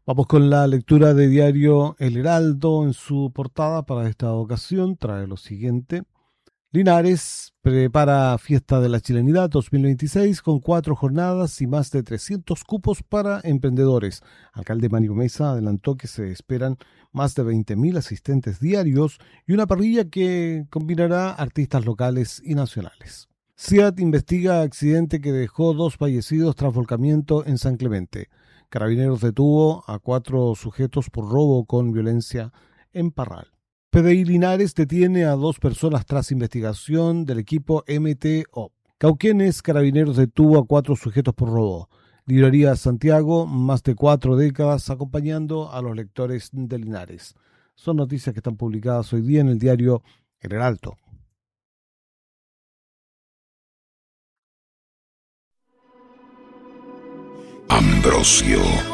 Vamos con la lectura de diario El Heraldo. En su portada para esta ocasión trae lo siguiente. Linares prepara fiesta de la chilenidad 2026 con 4 jornadas y más de 300 cupos para emprendedores. Alcalde Mario Mesa adelantó que se esperan más de 20.000 asistentes diarios y una parrilla que combinará artistas locales y nacionales. SEAT investiga accidente que dejó 2 fallecidos tras volcamiento en San Clemente. Carabineros detuvo a 4 sujetos por robo con violencia en Parral. PDI Linares detiene a 2 personas tras investigación del equipo MTO. Cauquenes, Carabineros detuvo a 4 sujetos por robo. Librería Santiago, más de 4 décadas acompañando a los lectores de Linares. Son noticias que están publicadas hoy día en el diario El Heraldo. Ambrosio